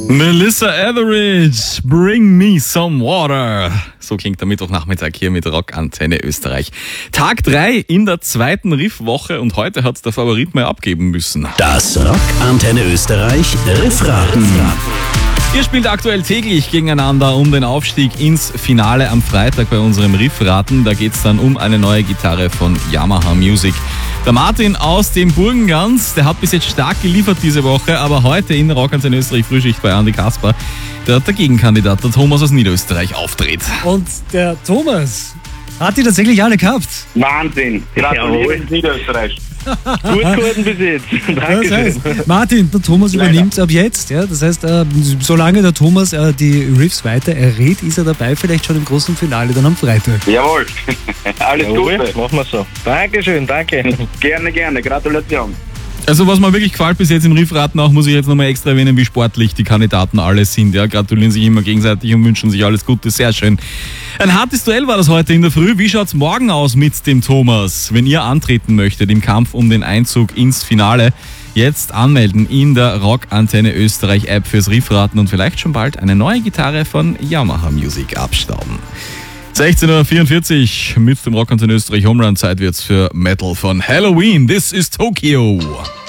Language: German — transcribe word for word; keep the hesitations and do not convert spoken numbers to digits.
Melissa Etheridge, Bring Me Some Water. So klingt der Mittwochnachmittag hier mit Rockantenne Österreich. Tag drei in der zweiten Riffwoche und heute hat der Favorit mal abgeben müssen. Das Rockantenne Österreich Riffraten. Ihr spielt aktuell täglich gegeneinander um den Aufstieg ins Finale am Freitag bei unserem Riffraten. Da geht's dann um eine neue Gitarre von Yamaha Music. Der Martin aus dem Burgenland, der hat bis jetzt stark geliefert diese Woche, aber heute in der Rockantenne Österreich Frühschicht bei Andi Kasper, der hat der Gegenkandidat, der Thomas aus Niederösterreich, auftritt. Und der Thomas hat die tatsächlich alle gehabt. Wahnsinn. Gratuliere in Niederösterreich. Gut geworden bis jetzt. Das heißt, Martin, der Thomas Leider. übernimmt ab jetzt. Ja, das heißt, äh, solange der Thomas äh, die Riffs weiter errät, ist er dabei, vielleicht schon im großen Finale dann am Freitag. Jawohl. Alles Jawohl, Gute. machen wir so. Dankeschön, danke. Gerne, gerne. Gratulation. Also was mir wirklich gefällt bis jetzt im Riffraten auch, muss ich jetzt nochmal extra erwähnen, wie sportlich die Kandidaten alle sind. Ja, gratulieren sich immer gegenseitig und wünschen sich alles Gute, sehr schön. Ein hartes Duell war das heute in der Früh. Wie schaut's morgen aus mit dem Thomas? Wenn ihr antreten möchtet im Kampf um den Einzug ins Finale, jetzt anmelden in der Rockantenne Österreich App fürs Riffraten und vielleicht schon bald eine neue Gitarre von Yamaha Music abstauben. sechzehn Uhr vierundvierzig mit dem Rockantenne Österreich Home Run. Zeit wird's für Metal von Halloween. This is Tokyo.